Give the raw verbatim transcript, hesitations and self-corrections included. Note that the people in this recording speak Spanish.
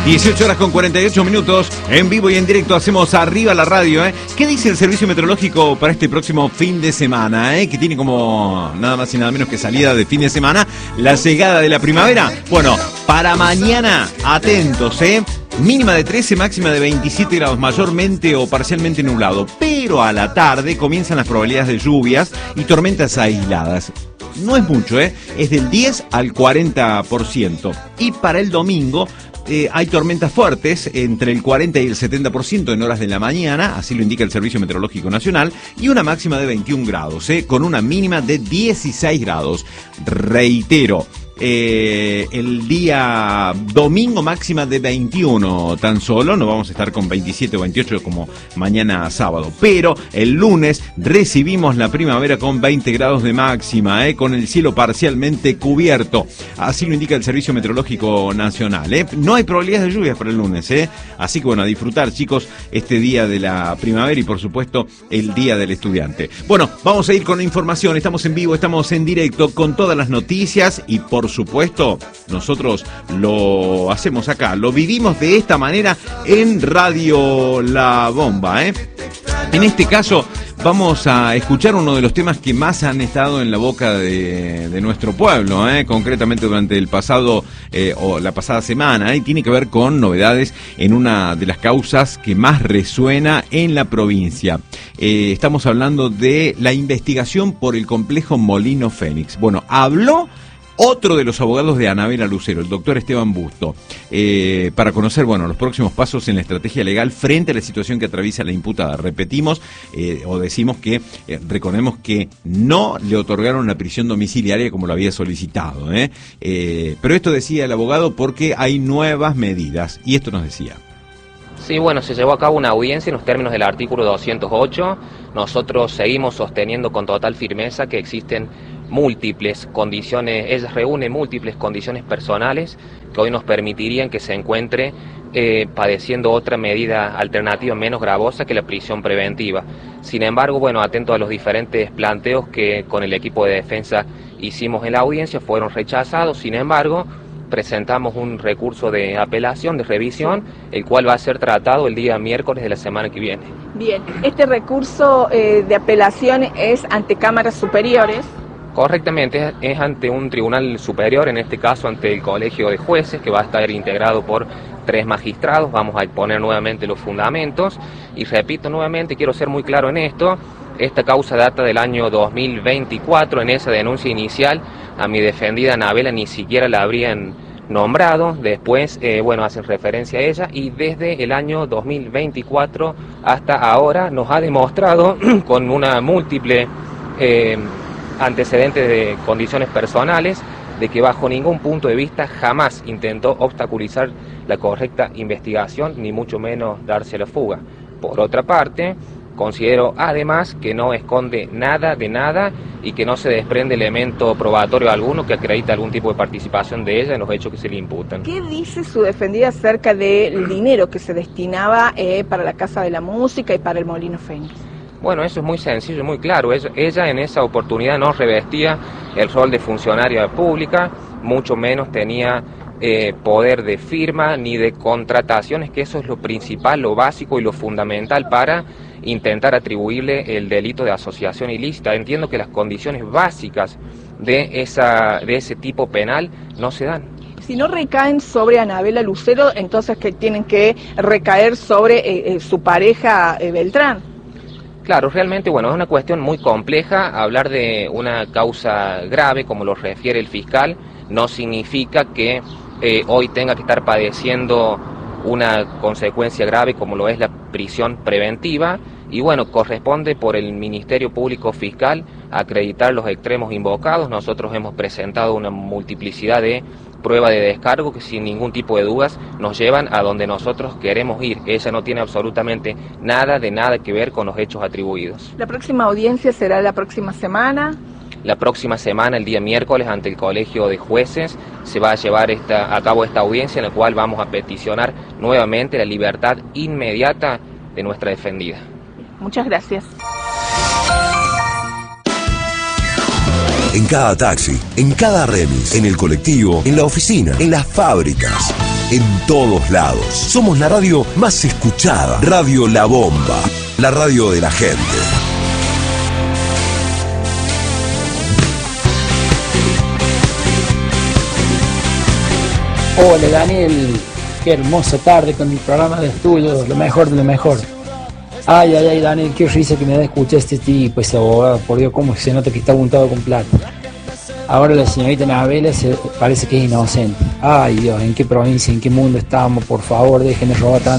dieciocho horas con cuarenta y ocho minutos, en vivo y en directo hacemos Arriba la Radio, ¿eh? ¿Qué dice el Servicio Meteorológico para este próximo fin de semana, eh? Que tiene como nada más y nada menos que salida de fin de semana la llegada de la primavera. Bueno, para mañana, atentos, ¿eh? Mínima de trece, máxima de veintisiete grados, mayormente o parcialmente nublado. Pero a la tarde comienzan las probabilidades de lluvias y tormentas aisladas. No es mucho, ¿eh? Es del diez al cuarenta por ciento. Y para el domingo eh, hay tormentas fuertes entre el cuarenta y el setenta por ciento en horas de la mañana, así lo indica el Servicio Meteorológico Nacional, y una máxima de veintiún grados, ¿eh? Con una mínima de dieciséis grados. Reitero. Eh, el día domingo máxima de veintiuno tan solo, no vamos a estar con veintisiete o veintiocho como mañana sábado, pero el lunes recibimos la primavera con veinte grados de máxima, eh, con el cielo parcialmente cubierto, así lo indica el Servicio Meteorológico Nacional, eh. No hay probabilidades de lluvias para el lunes, eh. Así que bueno, a disfrutar, chicos, este día de la primavera y por supuesto el día del estudiante. Bueno, vamos a ir con la información, estamos en vivo, estamos en directo con todas las noticias y por Por supuesto, nosotros lo hacemos acá, lo vivimos de esta manera en Radio La Bomba, ¿eh? En este caso, vamos a escuchar uno de los temas que más han estado en la boca de, de nuestro pueblo, ¿eh? Concretamente durante el pasado eh, o la pasada semana, ¿eh? Y tiene que ver con novedades en una de las causas que más resuena en la provincia. Eh, estamos hablando de la investigación por el complejo Molino Fénix. Bueno, habló otro de los abogados de Anabela Lucero, el doctor Esteban Busto, eh, para conocer, bueno, los próximos pasos en la estrategia legal frente a la situación que atraviesa la imputada. Repetimos, eh, o decimos que, eh, recordemos que no le otorgaron la prisión domiciliaria como lo había solicitado, ¿eh? Eh, pero esto decía el abogado porque hay nuevas medidas, y esto nos decía. Sí, bueno, se llevó a cabo una audiencia en los términos del artículo doscientos ocho. Nosotros seguimos sosteniendo con total firmeza que existen múltiples condiciones, ella reúne múltiples condiciones personales que hoy nos permitirían que se encuentre eh, padeciendo otra medida alternativa menos gravosa que la prisión preventiva. Sin embargo, bueno, atento a los diferentes planteos que con el equipo de defensa hicimos en la audiencia, fueron rechazados. Sin embargo, presentamos un recurso de apelación, de revisión, el cual va a ser tratado el día miércoles de la semana que viene. Bien, este recurso eh, de apelación es ante cámaras superiores. Correctamente, es ante un tribunal superior, en este caso ante el Colegio de Jueces, que va a estar integrado por tres magistrados. Vamos a exponer nuevamente los fundamentos y repito nuevamente, quiero ser muy claro en esto, esta causa data del año dos mil veinticuatro. En esa denuncia inicial a mi defendida Anabela ni siquiera la habrían nombrado, después eh, bueno, hacen referencia a ella, y desde el año dos mil veinticuatro hasta ahora nos ha demostrado con una múltiple eh, antecedentes de condiciones personales, de que bajo ningún punto de vista jamás intentó obstaculizar la correcta investigación, ni mucho menos darse la fuga. Por otra parte, considero además que no esconde nada de nada y que no se desprende elemento probatorio alguno que acredite algún tipo de participación de ella en los hechos que se le imputan. ¿Qué dice su defendida acerca del dinero que se destinaba eh, para la Casa de la Música y para el Molino Fénix? Bueno, eso es muy sencillo, muy claro. Ella, ella en esa oportunidad no revestía el rol de funcionaria pública, mucho menos tenía eh, poder de firma ni de contrataciones, que eso es lo principal, lo básico y lo fundamental para intentar atribuirle el delito de asociación ilícita. Entiendo que las condiciones básicas de, esa, de ese tipo penal no se dan. Si no recaen sobre Anabela Lucero, entonces que tienen que recaer sobre eh, eh, su pareja eh, Beltrán. Claro, realmente, bueno, es una cuestión muy compleja. Hablar de una causa grave, como lo refiere el fiscal, no significa que eh, hoy tenga que estar padeciendo una consecuencia grave como lo es la prisión preventiva. Y bueno, corresponde por el Ministerio Público Fiscal acreditar los extremos invocados. Nosotros hemos presentado una multiplicidad de prueba de descargo que sin ningún tipo de dudas nos llevan a donde nosotros queremos ir. Ella no tiene absolutamente nada de nada que ver con los hechos atribuidos. ¿La próxima audiencia será la próxima semana? La próxima semana, el día miércoles, ante el Colegio de Jueces, se va a llevar esta, a cabo esta audiencia en la cual vamos a peticionar nuevamente la libertad inmediata de nuestra defendida. Muchas gracias. En cada taxi, en cada remis, en el colectivo, en la oficina, en las fábricas. en todos lados. Somos la radio más escuchada. Radio La Bomba, la radio de la gente. Hola Daniel, qué hermosa tarde con el programa de estudio, lo mejor de lo mejor. Ay, ay, ay, Daniel, qué risa que me da escuchar este tipo, ese abogado, por Dios, cómo se nota que está untado con plata. Ahora la señorita Anabela se parece que es inocente. Ay Dios, ¿en qué provincia, en qué mundo estamos? Por favor, dejen de robar tanto.